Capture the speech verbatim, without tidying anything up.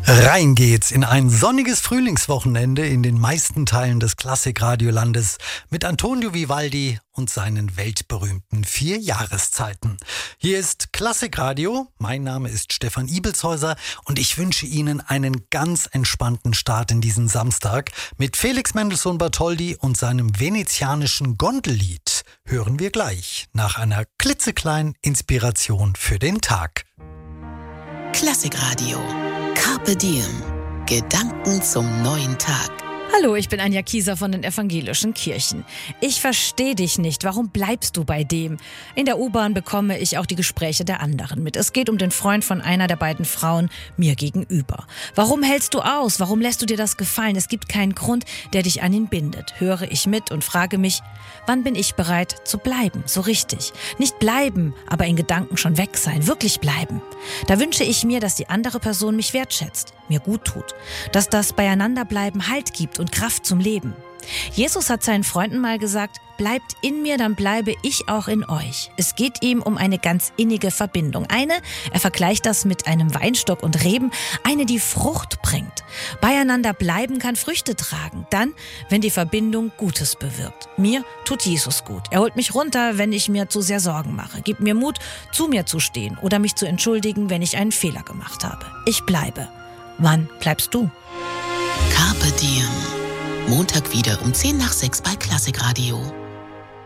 Rein geht's in ein sonniges Frühlingswochenende in den meisten Teilen des Klassikradiolandes mit Antonio Vivaldi und seinen weltberühmten vier Jahreszeiten. Hier ist Klassikradio, mein Name ist Stefan Ibelshäuser und ich wünsche Ihnen einen ganz entspannten Start in diesen Samstag. Mit Felix Mendelssohn Bartholdy und seinem venezianischen Gondellied hören wir gleich nach einer klitzekleinen Inspiration für den Tag. Klassikradio. Carpe Diem. Gedanken zum neuen Tag. Hallo, ich bin Anja Kieser von den Evangelischen Kirchen. Ich verstehe dich nicht. Warum bleibst du bei dem? In der U-Bahn bekomme ich auch die Gespräche der anderen mit. Es geht um den Freund von einer der beiden Frauen mir gegenüber. Warum hältst du aus? Warum lässt du dir das gefallen? Es gibt keinen Grund, der dich an ihn bindet. Höre ich mit und frage mich, wann bin ich bereit zu bleiben? So richtig. Nicht bleiben, aber in Gedanken schon weg sein. Wirklich bleiben. Da wünsche ich mir, dass die andere Person mich wertschätzt, mir gut tut. Dass das Beieinanderbleiben Halt gibt und Kraft zum Leben. Jesus hat seinen Freunden mal gesagt, bleibt in mir, dann bleibe ich auch in euch. Es geht ihm um eine ganz innige Verbindung. Eine, er vergleicht das mit einem Weinstock und Reben, eine, die Frucht bringt. Beieinander bleiben kann Früchte tragen, dann, wenn die Verbindung Gutes bewirkt. Mir tut Jesus gut. Er holt mich runter, wenn ich mir zu sehr Sorgen mache, gibt mir Mut, zu mir zu stehen oder mich zu entschuldigen, wenn ich einen Fehler gemacht habe. Ich bleibe. Wann bleibst du? Carpe Diem. Montag wieder um zehn nach sechs bei Klassikradio.